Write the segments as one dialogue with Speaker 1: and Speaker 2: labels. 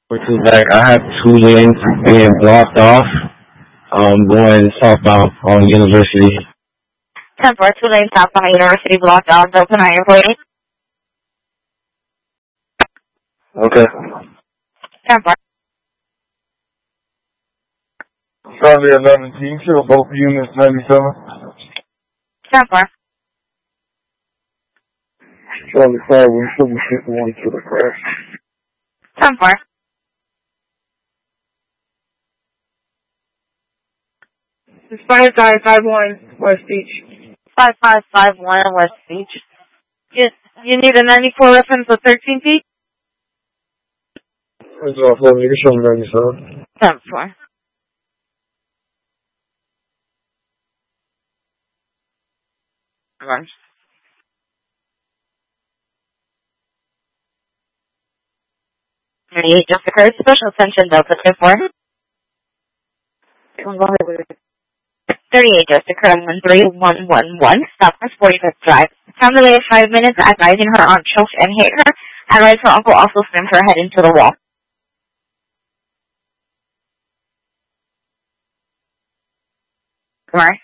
Speaker 1: For two back, I have two lanes being blocked off. Going southbound on University.
Speaker 2: 10-4, 2 lanes southbound University blocked off. Delta 9, reporting.
Speaker 1: Okay.
Speaker 2: 10-4.
Speaker 3: Charlie 11, team, kill both units 97.
Speaker 2: 10-4.
Speaker 3: Charlie 5, we should be shooting one to the crash.
Speaker 2: 10-4.
Speaker 4: It's 5551 West Beach.
Speaker 2: 5551 West Beach. You need a 94 reference with 13 feet?
Speaker 3: It's off, let me show me 97.
Speaker 2: 10-4. Lunch. Just occurred. Special attention, Delta 4. 38 just occurred on 3111, Southwest 45th Drive. Found delay of 5 minutes, advising her aunt choked and hit her. Advised her uncle also slammed her head into the wall. Come on.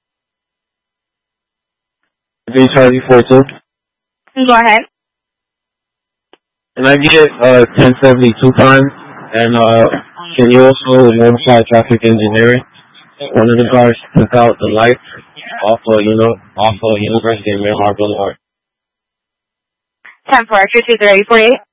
Speaker 1: Charlie 42.
Speaker 2: Go ahead.
Speaker 1: Can I get 1072 time? And can you also notify traffic engineering? One of the cars took out the lights off of University and Miramar Boulevard.
Speaker 2: 10-4, 223, 48.